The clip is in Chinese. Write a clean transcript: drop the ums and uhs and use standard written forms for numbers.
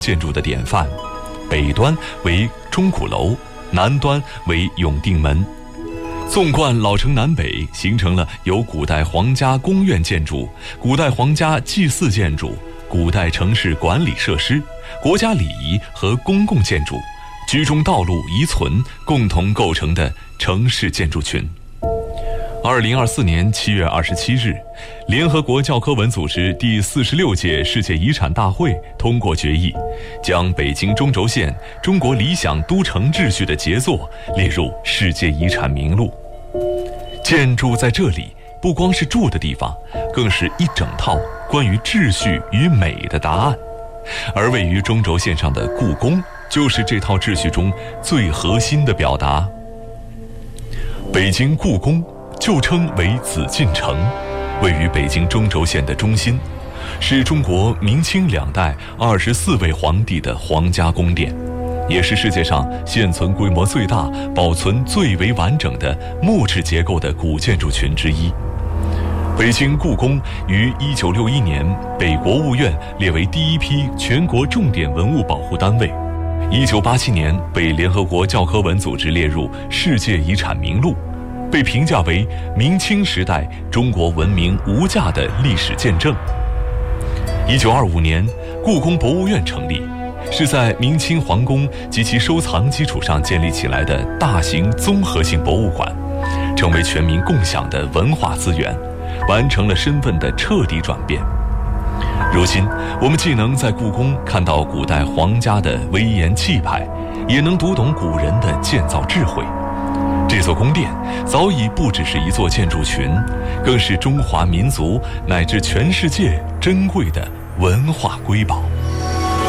建筑的典范，北端为钟鼓楼，南端为永定门。纵贯老城南北，形成了由古代皇家宫苑建筑、古代皇家祭祀建筑、古代城市管理设施、国家礼仪和公共建筑、居中道路遗存共同构成的城市建筑群。2024年7月27日，联合国教科文组织第46届世界遗产大会通过决议，将北京中轴线中国理想都城秩序的杰作列入世界遗产名录。建筑在这里不光是住的地方，更是一整套关于秩序与美的答案。而位于中轴线上的故宫，就是这套秩序中最核心的表达。北京故宫旧称为紫禁城，位于北京中轴线的中心，是中国明清两代24位皇帝的皇家宫殿，也是世界上现存规模最大、保存最为完整的木质结构的古建筑群之一。北京故宫于1961年被国务院列为第一批全国重点文物保护单位，1987年被联合国教科文组织列入世界遗产名录，被评价为明清时代中国文明无价的历史见证。1925年，故宫博物院成立，是在明清皇宫及其收藏基础上建立起来的大型综合性博物馆，成为全民共享的文化资源，完成了身份的彻底转变。如今，我们既能在故宫看到古代皇家的威严气派，也能读懂古人的建造智慧。这座宫殿早已不只是一座建筑群，更是中华民族乃至全世界珍贵的文化瑰宝。